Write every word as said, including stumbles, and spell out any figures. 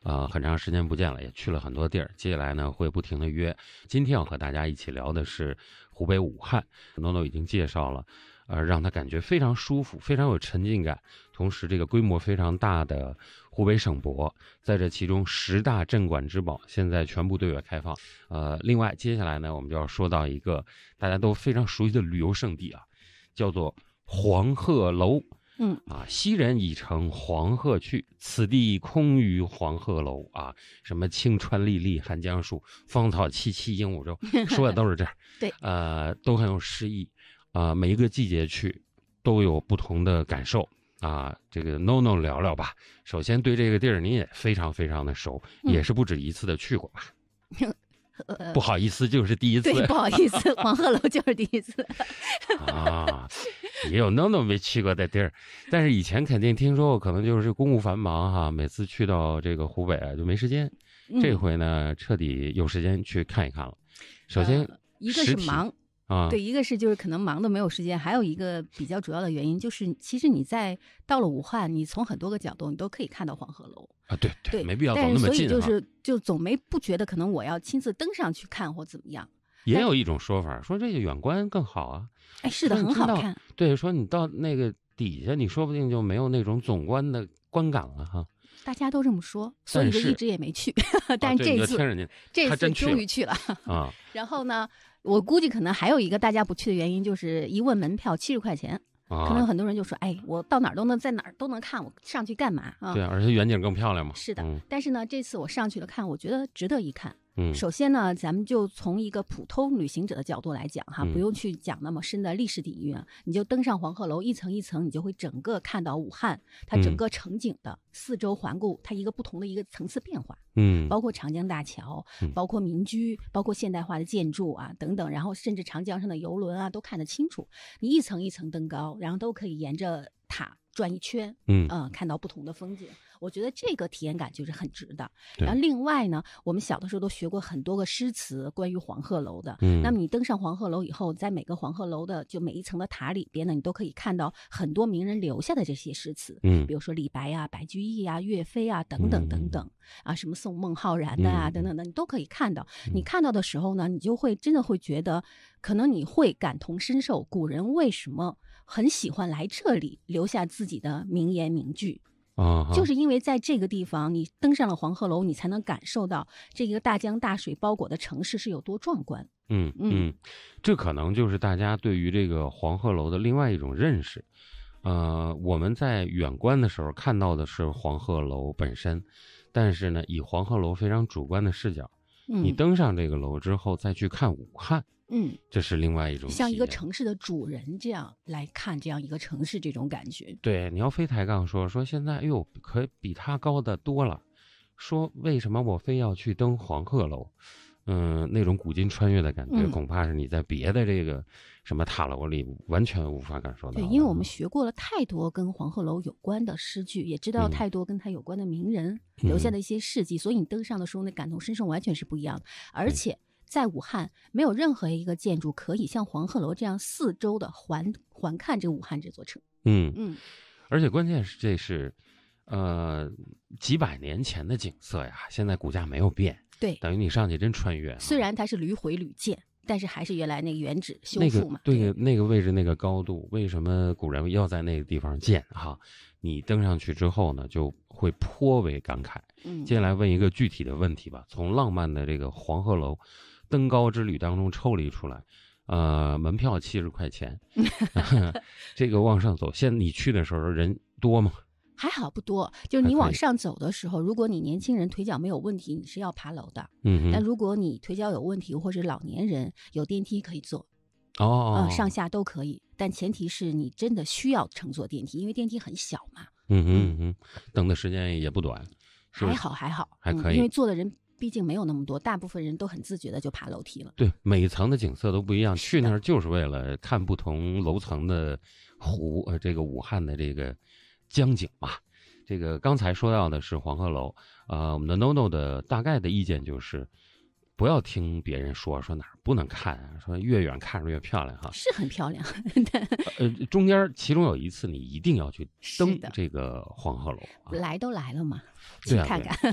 呃，很长时间不见了，也去了很多地儿。接下来呢，会不停的约。今天要和大家一起聊的是湖北武汉。NONO 已经介绍了，呃，让他感觉非常舒服，非常有沉浸感，同时这个规模非常大的湖北省博，在这其中十大镇馆之宝现在全部对外开放。呃，另外接下来呢，我们就要说到一个大家都非常熟悉的旅游胜地啊，叫做黄鹤楼。 嗯啊，昔人已乘黄鹤去，此地空余黄鹤楼啊！什么青川历历寒江树，芳草萋萋鹦鹉洲，说的都是这儿。 对， 呃，都很有诗意啊、呃。每一个季节去，都有不同的感受啊。这个 NONO 聊聊吧。首先，对这个地儿你也非常非常的熟， 嗯、 也是不止一次的去过吧？ 呃、 不好意思，就是第一次。 对，不好意思，黄鹤楼就是第一次。 啊，也有 NONO 没去过的地儿，但是以前肯定听说过，可能就是公务繁忙哈，每次去到这个湖北啊就没时间。 嗯、 这回呢，彻底有时间去看一看了。首先， 呃、一个是忙。 啊， 对，一个是就是可能忙的没有时间，还有一个比较主要的原因就是，其实你在到了武汉，你从很多个角度你都可以看到黄鹤楼啊，对对, 对，没必要走那么近， 所以就是就总没不觉得可能我要亲自登上去看或怎么样。 也有一种说法说这个远观更好啊， 哎，是的，很好看。 对，说你到那个底下，你说不定就没有那种总观的观感了哈。 大家都这么说，所以就一直也没去。但是这次、 啊、 这次终于去了啊。 然后呢，我估计可能还有一个大家不去的原因，就是一问门票七十块钱。 啊、 可能有很多人就说：“哎，我到哪儿都能在哪儿都能看，我上去干嘛啊？” 对，而且远景更漂亮嘛。 是的， 嗯、 但是呢，这次我上去了看，我觉得值得一看。 嗯， 首先呢，咱们就从一个普通旅行者的角度来讲哈， 嗯、 不用去讲那么深的历史底蕴啊，你就登上黄鹤楼，一层一层，你就会整个看到武汉它整个城景的、嗯、四周环顾，它一个不同的一个层次变化。 嗯， 包括长江大桥， 嗯、 包括民居，包括现代化的建筑啊等等，然后甚至长江上的游轮啊都看得清楚。你一层一层登高，然后都可以沿着塔转一圈， 嗯呃、看到不同的风景。我觉得这个体验感就是很值的。然后另外呢，我们小的时候都学过很多个诗词关于黄鹤楼的。 嗯， 那么你登上黄鹤楼以后，在每个黄鹤楼的就每一层的塔里边呢，你都可以看到很多名人留下的这些诗词。 嗯， 比如说李白啊、白居易啊、岳飞啊等等等等、嗯、啊，什么宋孟浩然的啊、嗯、等等的，你都可以看到。你看到的时候呢，你就会真的会觉得，可能你会感同身受，古人为什么很喜欢来这里留下自己的名言名句。 啊， 就是因为在这个地方你登上了黄鹤楼，你才能感受到这个大江大水包裹的城市是有多壮观。 嗯嗯，这可能就是大家对于这个黄鹤楼的另外一种认识。呃，我们在远观的时候看到的是黄鹤楼本身，但是呢，以黄鹤楼非常主观的视角， 嗯、 你登上这个楼之后再去看武汉， 嗯， 这是另外一种像一个城市的主人这样来看这样一个城市，这种感觉。 对，你要非抬杠说说现在，哎呦，可比它高的多了。说为什么我非要去登黄鹤楼？嗯，那种古今穿越的感觉， 嗯、 恐怕是你在别的这个什么塔楼里完全无法感受到。 对，因为我们学过了太多跟黄鹤楼有关的诗句，也知道太多跟它有关的名人、嗯、留下的一些事迹，所以你登上的时候，那感同身受完全是不一样的，而且。在武汉，没有任何一个建筑可以像黄鹤楼这样四周的环环看这武汉这座城。 嗯嗯， 而且关键是这是，呃，几百年前的景色呀，现在骨架没有变。 对， 等于你上去真穿越。 虽然它是屡毁屡建，但是还是原来那个原址修复嘛。 那个对那个位置那个高度，为什么古人要在那个地方建哈？你登上去之后呢，就会颇为感慨。 嗯， 接下来问一个具体的问题吧，从浪漫的这个黄鹤楼登高之旅当中抽离出来，呃，门票七十块钱，这个往上走，现你去的时候人多吗？ 还好不多，就是你往上走的时候，如果你年轻人腿脚没有问题，你是要爬楼的。 嗯， 但如果你腿脚有问题或者老年人，有电梯可以坐。 哦、 呃，上下都可以，但前提是你真的需要乘坐电梯，因为电梯很小嘛。 嗯嗯嗯，等的时间也不短。 还好还好， 还可以、 嗯，因为坐的人毕竟没有那么多，大部分人都很自觉的就爬楼梯了。 对，每一层的景色都不一样，去那儿就是为了看不同楼层的湖，呃，这个武汉的这个江景嘛。这个刚才说到的是黄鹤楼，呃，我们的 NONO 的大概的意见就是，不要听别人说说哪儿不能看啊，说越远看着越漂亮哈， 是很漂亮。 呃，中间其中有一次你一定要去登这个黄鹤楼、啊， 来都来了嘛， 去看看。